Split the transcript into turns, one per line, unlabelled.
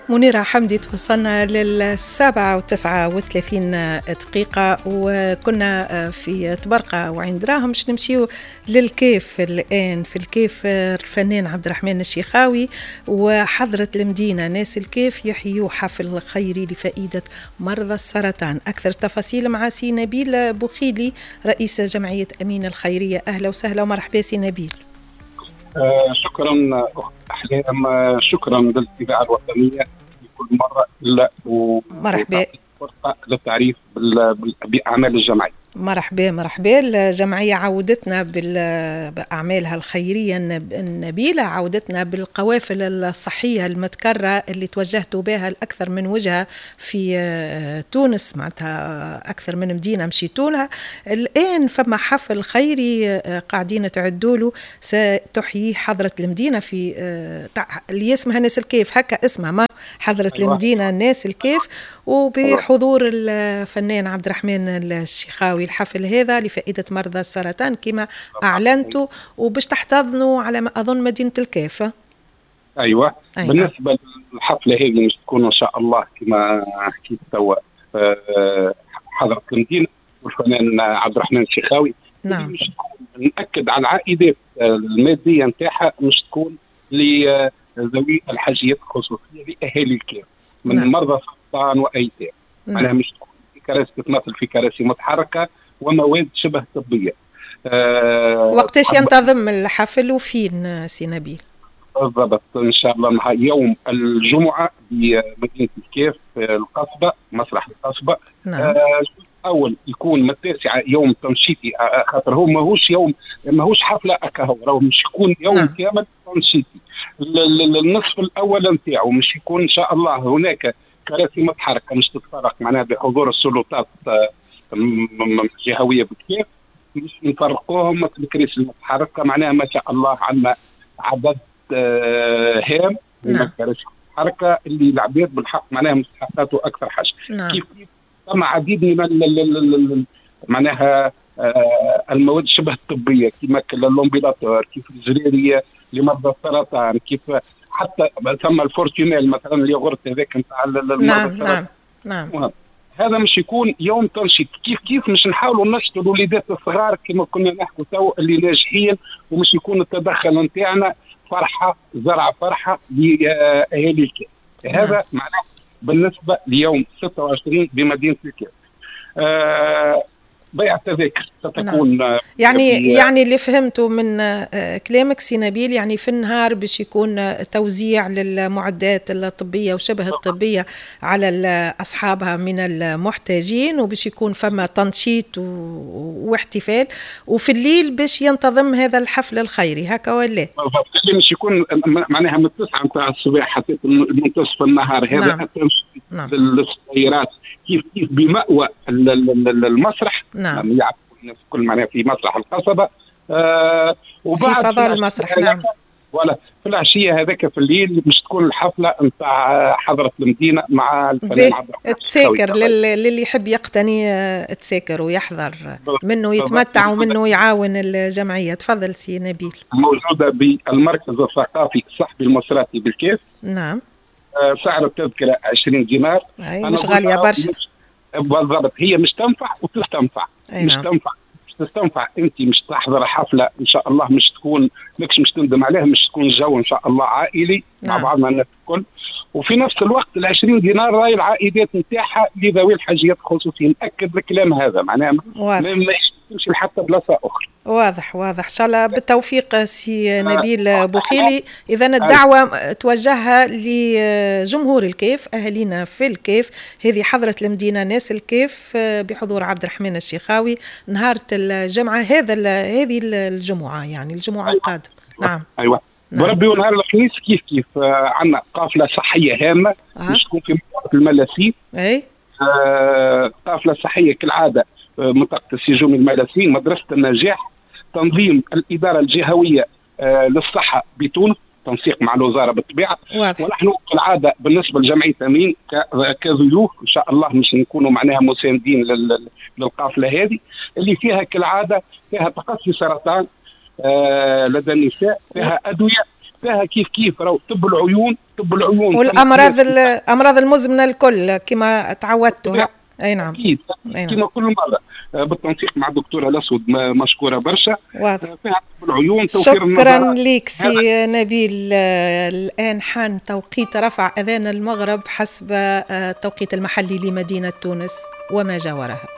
منيرة حمدي، توصلنا لل7:39 دقيقة، وكنا في تبرقة وعين دراهم. مش نمشيو للكيف الآن. في الكيف الفنان عبد الرحمن الشيخاوي وحضرة المدينة ناس الكيف يحيوا حفل خيري لفائدة مرضى السرطان. أكثر تفاصيل مع سي نبيل بوخيلي رئيس جمعية أمين الخيرية. أهلا وسهلا ومرحبا سي نبيل.
شكرا أحلام، شكرا للإذاعة الوطنية كل مرة. لا
مرحبا.
فرصة للتعريف بأعمال الجمعية.
مرحبا. الجمعية عودتنا بأعمالها الخيرية النبيلة، عودتنا بالقوافل الصحية المتكررة اللي توجهتوا بها لأكثر من وجهة في تونس، معناتها أكثر من مدينة مشيتونها. الآن فما حفل خيري قاعدين تعدوا له ستحييه حضرة المدينة في اللي اسمها ناس الكيف، هكا اسمها ما حضرة المدينة ناس الكيف، وبحضور الفنان عبد الرحمن الشيخاوي. الحفل هذا لفائدة مرضى السرطان كما أعلنتوا، وباش تحتضنوا على ما أظن مدينة الكيف.
أيوة. بالنسبة للحفلة هذه مش تكون إن شاء الله كما حكيت توا حضرة المدينة والفنان عبد الرحمن الشيخاوي.
نعم.
مش نأكد على العائدات المادية نتاعها، مش تكون لذوي الحاجيات الخصوصية لأهالي الكيف من مرضى سرطان وأيتام. معناها مش تكون في كراسي تتمثل في كراسي متحركة ومواد شبه طبية.
وقتاش ينتظم الحفل وفين سي نبيل؟
بالضبط إن شاء الله يوم الجمعة بمدينة الكيف القصبة، مسرح القصبة.
نعم.
أول يكون من 9 يوم تنشيطي، خاطر هو ماهوش حفلة أكاهو، راهو مش يكون يوم
نعم.
كامل تنشيطي. النصف الأول نتاعو مش يكون إن شاء الله هناك كراسي متحركة مش تتفرق معناها بحضور السلطات الجهوية بالكيف، مش نفرقوهم مثل الكراسي المتحركة. معناها ما شاء الله عندنا عدد هام من الكراسي المتحركة اللي العباد بالحق معناها مستحقاته أكثر حاجة.
نعم.
كيف ثم عديد من معناها المواد شبه الطبية كما اللومبيلاتور، كيف الجريرية لمرضى السرطان، كيف حتى ثم الفورتينيل مثلا اللي غرت هذاك نتاع
المرضى. نعم.
هذا مش يكون يوم تنشيط. كيف مش نحاولوا نشطوا الوليدات الصغار كما كنا نحكوا تو اللي ناجحين، ومش يكون التدخل نتاعنا فرحة زرع فرحة لأهالي الكيف. هذا معناه بالنسبة ليوم 26 بمدينة الكيف. بيع التذاكر ستكون
يعني اللي فهمته من كلامك سي نبيل، يعني في النهار باش يكون توزيع للمعدات الطبية وشبه الطبية على أصحابها من المحتاجين، وباش يكون فما تنشيط واحتفال، وفي الليل باش ينتظم هذا الحفل الخيري هكا ولا؟
مش يكون معناها من 9 متاع الصباح حتى منتصف النهار. هذا
نعم.
للسيارات كيف بمأوى المسرح.
نعم.
يعرفوا الناس كل معناها في مسرح القصبة.
وبعد في فضاء المسرح. نعم.
ولا في العشية هذاك في الليل مش تكون الحفلة نتاع حضرة المدينة مع الفنان عبد الرحمن
التساكر للي يحب يقتني التساكر ويحضر منه يتمتع ومنه يعاون الجمعية. تفضل سي نبيل.
موجودة بالمركز الثقافي الصحفي المصراتي بالكيف.
نعم.
سعر التذكرة 20 دينار.
مش غالية برشا.
بالضبط. هي مش تنفع وتستنفع. مش تنفع تستنفع انت مش تحضر حفله ان شاء الله مش تكون مش تندم عليها، مش تكون جو ان شاء الله عائلي مع بعضنا الناس الكل. وفي نفس الوقت ال20 دينار راهي العائدات نتاعها لذوي الحاجيات الخصوصيه. ناكد الكلام هذا معناها ما تمشي حتى بلاصه اخرى.
واضح ان شاء الله بالتوفيق سي نبيل بوخيلي. اذا الدعوه توجهها لجمهور الكيف، اهالينا في الكيف. هذه حضره المدينه ناس الكيف بحضور عبد الرحمن الشيخاوي نهار الجمعه هذه الجمعه، يعني الجمعه القادم. نعم.
ايوه. بربي ونهار الخميس كيف عندنا قافله صحيه هامه مش تكون في منطقه الملاسين. قافله صحيه كالعاده منطقه السجون الملاسين، مدرسه النجاح، تنظيم الاداره الجهويه للصحه بتونس، تنسيق مع الوزاره بالطبيعه. ونحن كالعاده بالنسبه لجمعيه امين كضيوف ان شاء الله مش نكونوا معناها مساندين للقافله هذه اللي فيها كالعاده فيها تقصي سرطان لدى النساء، فيها ادويه، فيها كيف راهو طب العيون
والامراض المزمنه الكل كما تعودتوا. اي نعم
اكيد كما كل مره بالتنسيق مع الدكتوره الاسود مشكوره برشا.
واضح.
فيها طب العيون.
شكرا لك سي نبيل. الان حان توقيت رفع اذان المغرب حسب التوقيت المحلي لمدينه تونس وما جاورها.